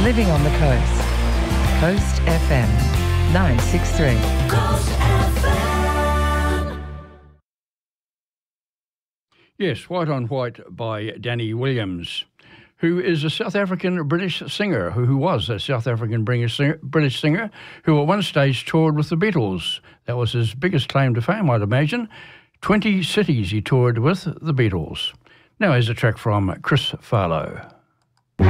Living on the Coast. Coast FM 963. Coast FM. Yes, White on White by Danny Williams, who is a South African British singer, who was a South African British singer, who at one stage toured with the Beatles. That was his biggest claim to fame, I'd imagine. 20 cities he toured with the Beatles. Now here's a track from Chris Farlow.